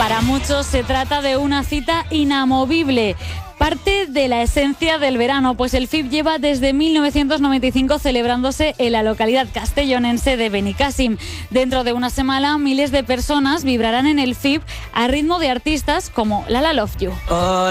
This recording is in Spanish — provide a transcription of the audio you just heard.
Para muchos se trata de una cita inamovible. Parte de la esencia del verano, pues el FIB lleva desde 1995 celebrándose en la localidad castellonense de Benicàssim. Dentro de una semana, miles de personas vibrarán en el FIB a ritmo de artistas como Lala Love You.